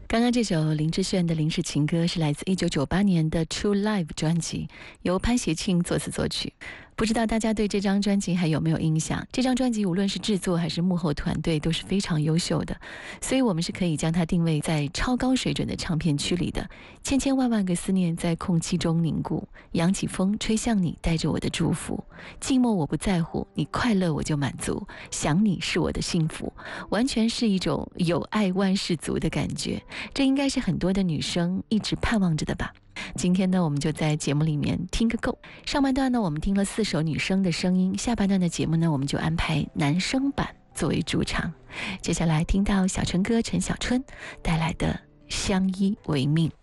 刚刚这首林志炫的临时情歌是来自1998年的 True Live 专辑，由潘协庆作词作曲。不知道大家对这张专辑还有没有印象？这张专辑无论是制作还是幕后团队都是非常优秀的，所以我们是可以将它定位在超高水准的唱片区里的。千千万万个思念在空气中凝固，扬起风吹向你，带着我的祝福。寂寞我不在乎，你快乐我就满足，想你是我的幸福，完全是一种有爱万事足的感觉。这应该是很多的女生一直盼望着的吧。今天呢，我们就在节目里面听个够。上半段呢，我们听了4首女生的声音，下半段的节目呢，我们就安排男生版作为主场。接下来听到小春哥陈小春带来的《相依为命》。